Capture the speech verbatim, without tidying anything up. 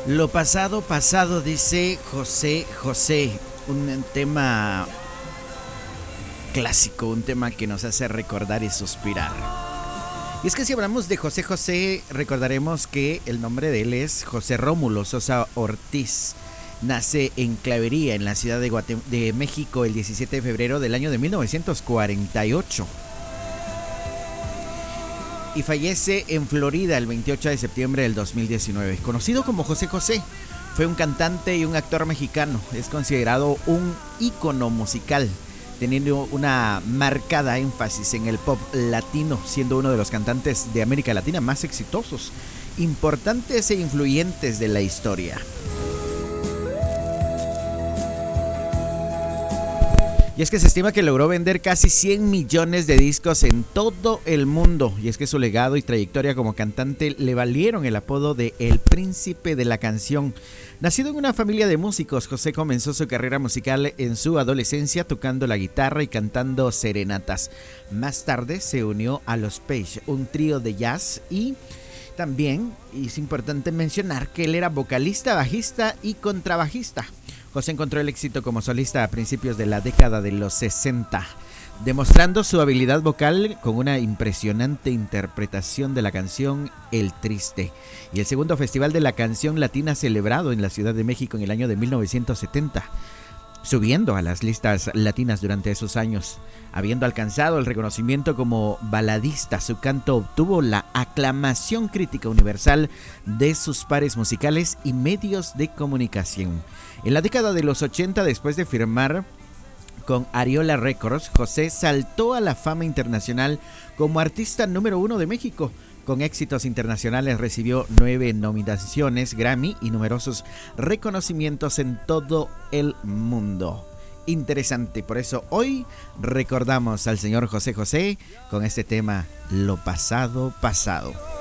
Lo pasado, pasado, dice José José. Un tema clásico, un tema que nos hace recordar y suspirar. Y es que si hablamos de José José, recordaremos que el nombre de él es José Rómulo Sosa Ortiz. Nace en Clavería, en la ciudad de, Guate- de México, el diecisiete de febrero del año de mil novecientos cuarenta y ocho. Y fallece en Florida el veintiocho de septiembre del dos mil diecinueve. Conocido como José José, fue un cantante y un actor mexicano. Es considerado un ícono musical, teniendo una marcada énfasis en el pop latino, siendo uno de los cantantes de América Latina más exitosos, importantes e influyentes de la historia. Y es que se estima que logró vender casi cien millones de discos en todo el mundo. Y es que su legado y trayectoria como cantante le valieron el apodo de El Príncipe de la Canción. Nacido en una familia de músicos, José comenzó su carrera musical en su adolescencia tocando la guitarra y cantando serenatas. Más tarde se unió a Los Page, un trío de jazz, y también es importante mencionar que él era vocalista, bajista y contrabajista. José encontró el éxito como solista a principios de la década de los sesenta, demostrando su habilidad vocal con una impresionante interpretación de la canción El Triste, y el segundo Festival de la Canción Latina celebrado en la Ciudad de México en el año de mil novecientos setenta, subiendo a las listas latinas durante esos años. Habiendo alcanzado el reconocimiento como baladista, su canto obtuvo la aclamación crítica universal de sus pares musicales y medios de comunicación. En la década de los ochenta, después de firmar con Ariola Records, José saltó a la fama internacional como artista número uno de México. Con éxitos internacionales recibió nueve nominaciones Grammy y numerosos reconocimientos en todo el mundo. Interesante, por eso hoy recordamos al señor José José con este tema, Lo pasado, pasado.